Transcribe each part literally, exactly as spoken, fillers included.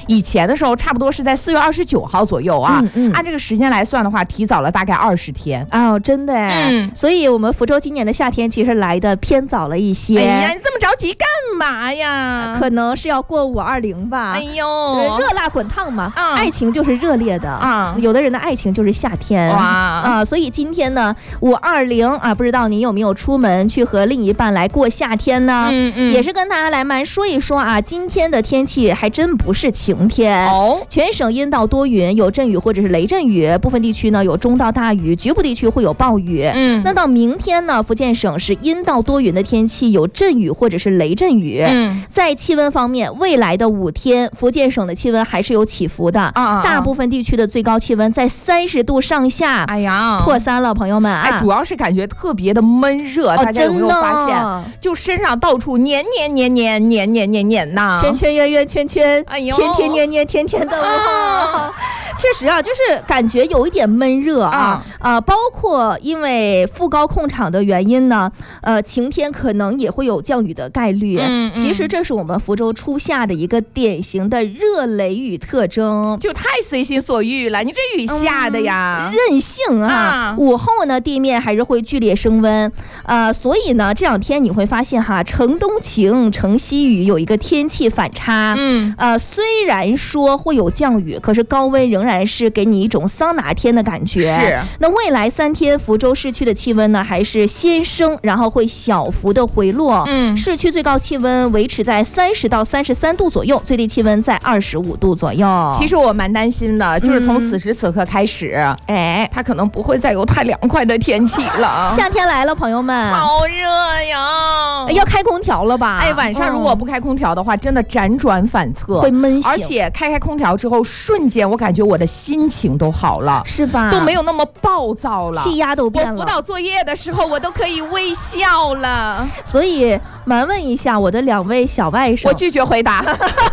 以前的时候差不多是在四月二十九号左右啊， 嗯嗯、 按这个时间来算的话，提早了大概二十天。 哦，真的哎、 嗯， 所以我们福州今年的夏天其实来的偏早了一些。 哎呀，你这么着急干嘛呀？ 可能是要过五二零吧。 哎呦， 热辣滚烫嘛、 嗯， 爱情就是热烈的啊、 嗯，有的人的爱情就是夏天哇啊、呃，所以今天呢，五二零啊，不知道你有没有出门去和另一半来过夏天呢？ 嗯嗯， 也是跟大家来慢说一说啊，今天的天气还真不是晴天哦， 全省阴到多云，有阵雨或者是雷阵雨，部分地区呢有中到大雨，局部地区会有暴雨。 嗯， 那到明天呢，福建省是阴到多云的天气，有阵雨或者是雷阵雨。 嗯， 在气温方面，未来的五天，福建省的气温还是有起伏的， 啊， 大部分地区的最高气温在三十度上下。 哎呀， 破三了，朋友们啊！ 哎，主要是感觉特别的闷热， 哦、 大家有没有发现？ 哦、 就身上到处黏黏黏黏黏黏黏黏呐， 圈圈圆圆圈圈， 哎呦， 甜甜黏黏甜甜的。 啊确实啊，就是感觉有一点闷热啊啊、 嗯呃，包括因为副高控场的原因呢，呃，晴天可能也会有降雨的概率。 嗯嗯、 其实这是我们福州初夏的一个典型的热雷雨特征， 就太随心所欲了。你这雨下的呀， 嗯、任性啊！ 啊午后呢，地面还是会剧烈升温，呃，所以呢，这两天你会发现哈，城东晴，城西雨，有一个天气反差。 嗯， 呃，虽然说会有降雨，可是高温仍然然是给你一种桑拿天的感觉。 是。 那未来三天，福州市区的气温呢，还是先升，然后会小幅的回落。 嗯， 市区最高气温维持在三十到三十三度左右，最低气温在二十五度左右。 其实我蛮担心的，就是从此时此刻开始， 嗯、哎， 它可能不会再有太凉快的天气了。 夏天来了，朋友们， 好热呀！ 要开空调了吧？ 哎，晚上如果不开空调的话，嗯、真的辗转反侧， 会闷醒。 而且开开空调之后，瞬间我感觉我的心情都好了， 是吧？ 都没有那么暴躁了， 气压都变了。 我辅导作业的时候，我都可以微笑了。 所以，瞒问一下我的两位小外甥， 我拒绝回答。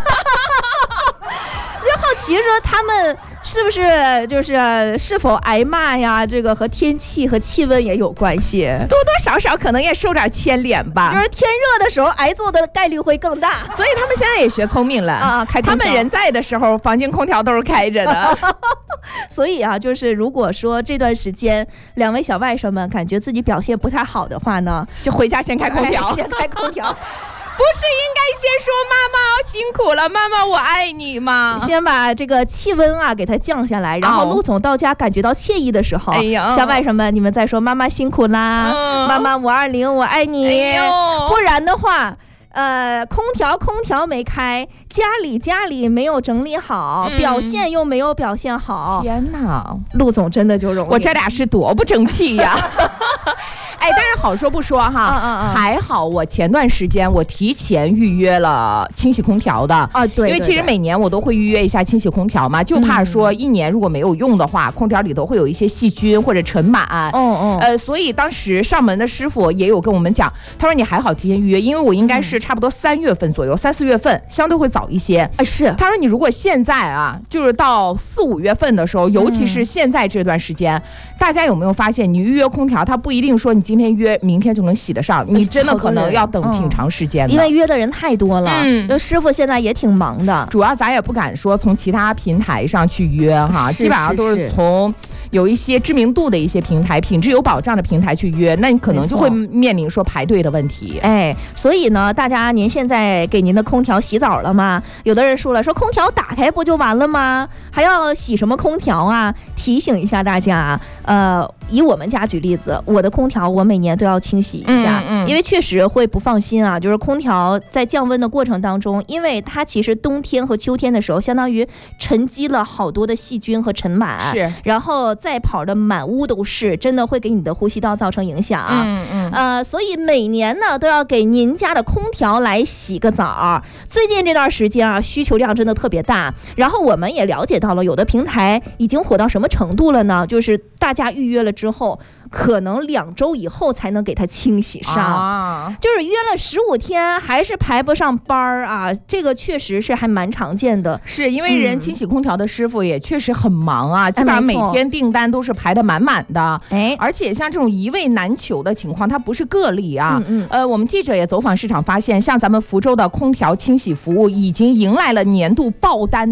好奇说他们是不是就是是否挨骂呀？这个和天气和气温也有关系， 多多少少可能也受点牵连吧。 就是天热的时候挨揍的概率会更大， 所以他们现在也学聪明了啊！开空调， 他们人在的时候，房间空调都是开着的。 所以啊，就是如果说这段时间两位小外甥们感觉自己表现不太好的话呢， 回家先开空调， 哎、先开空调。 不是应该先说妈妈辛苦了，妈妈我爱你吗？ 先把这个气温啊给它降下来，然后陆总到家感觉到惬意的时候， 哎呀， 小外甥们你们再说妈妈辛苦啦，嗯、妈妈五二零我爱你， 哎、 不然的话。呃，空调空调没开，家里家里没有整理好，嗯、表现又没有表现好， 天哪， 陆总真的就容易。 我这俩是多不争气呀！哎，但是好说不说哈， 嗯嗯嗯还好我前段时间我提前预约了清洗空调的啊，对， 因为其实每年我都会预约一下清洗空调嘛，就怕说一年如果没有用的话，嗯、空调里头会有一些细菌或者尘螨。 哦哦， 呃，所以当时上门的师傅也有跟我们讲，他说你还好提前预约，因为我应该是差不多三月份左右，三四月份相对会早一些。 啊，是。 他说你如果现在啊，就是到四五月份的时候，尤其是现在这段时间，嗯、大家有没有发现，你预约空调，他不一定说你今天约，明天就能洗得上，你真的可能要等挺长时间的， 因为约的人太多了。 嗯， 就师傅现在也挺忙的， 主要咱也不敢说从其他平台上去约哈，基本上都是从有一些知名度的一些平台，品质有保障的平台去约，那你可能就会面临说排队的问题。 哎，所以呢，大家您现在给您的空调洗澡了吗？有的人说了，说空调打开不就完了吗？还要洗什么空调啊？提醒一下大家，呃，以我们家举例子，我的空调我每年都要清洗一下， 嗯嗯、 因为确实会不放心啊。就是空调在降温的过程当中，因为它其实冬天和秋天的时候，相当于沉积了好多的细菌和尘螨， 是， 然后再跑的满屋都是，真的会给你的呼吸道造成影响。 嗯嗯， 呃，所以每年呢都要给您家的空调来洗个澡。最近这段时间啊，需求量真的特别大。然后我们也了解到了，有的平台已经火到什么程度了呢？就是大家预约了之后，可能两周以后才能给它清洗上， 啊、 就是约了十五天还是排不上班儿啊，这个确实是还蛮常见的。 是因为人清洗空调的师傅也确实很忙啊，嗯、基本上每天订单都是排得满满的， 哎， 而且像这种一位难求的情况，它不是个例啊。 嗯嗯， 呃，我们记者也走访市场发现，像咱们福州的空调清洗服务已经迎来了年度爆单。